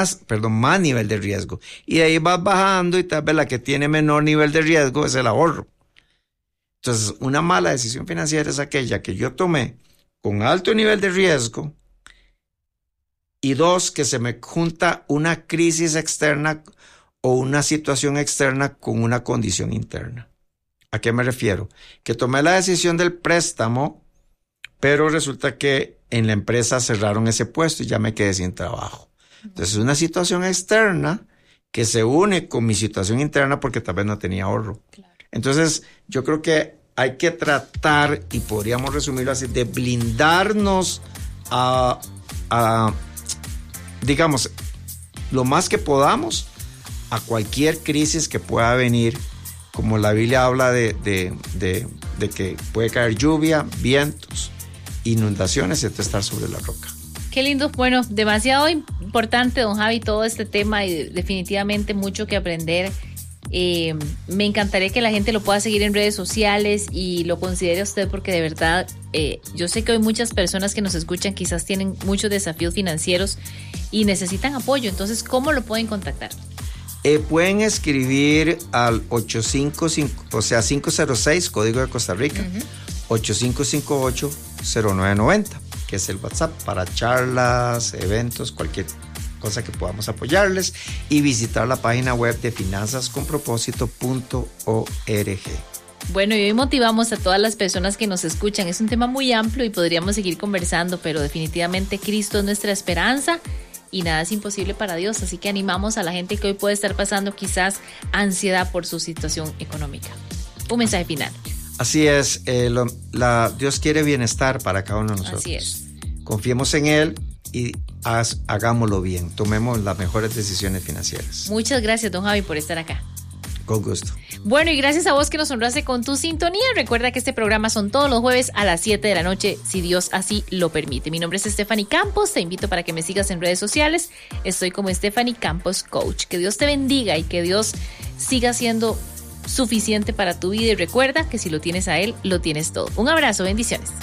más nivel de riesgo. Y de ahí vas bajando y tal vez la que tiene menor nivel de riesgo es el ahorro. Entonces, una mala decisión financiera es aquella que yo tomé con alto nivel de riesgo y dos, que se me junta una crisis externa o una situación externa con una condición interna. ¿A qué me refiero? Que tomé la decisión del préstamo, pero resulta que en la empresa cerraron ese puesto y ya me quedé sin trabajo. Entonces, es una situación externa que se une con mi situación interna porque tal vez no tenía ahorro. Claro. Entonces, yo creo que hay que tratar, y podríamos resumirlo así, de blindarnos digamos, lo más que podamos a cualquier crisis que pueda venir, como la Biblia habla de que puede caer lluvia, vientos, inundaciones y esto estar sobre la roca. Qué lindo, bueno, demasiado importante, don Javi, todo este tema y definitivamente mucho que aprender. Me encantaría que la gente lo pueda seguir en redes sociales y lo considere usted porque de verdad yo sé que hoy muchas personas que nos escuchan quizás tienen muchos desafíos financieros y necesitan apoyo, entonces ¿cómo lo pueden contactar? Pueden escribir al 506, código de Costa Rica, 8558-0990, que es el WhatsApp para charlas, eventos, cualquier cosa que podamos apoyarles, y visitar la página web de finanzasconpropósito.org. Bueno, y hoy motivamos a todas las personas que nos escuchan. Es un tema muy amplio y podríamos seguir conversando, pero definitivamente Cristo es nuestra esperanza y nada es imposible para Dios. Así que animamos a la gente que hoy puede estar pasando quizás ansiedad por su situación económica. Un mensaje final. Así es, Dios quiere bienestar para cada uno de nosotros. Así es. Confiemos en Él y hagámoslo bien, tomemos las mejores decisiones financieras. Muchas gracias, don Javi, por estar acá. Con gusto. Bueno, y gracias a vos que nos honraste con tu sintonía. Recuerda que este programa son todos los jueves a las 7 de la noche, si Dios así lo permite. Mi nombre es Stephanie Campos, te invito para que me sigas en redes sociales. Estoy como Stephanie Campos Coach. Que Dios te bendiga y que Dios siga siendo suficiente para tu vida y recuerda que si lo tienes a Él, lo tienes todo. Un abrazo, bendiciones.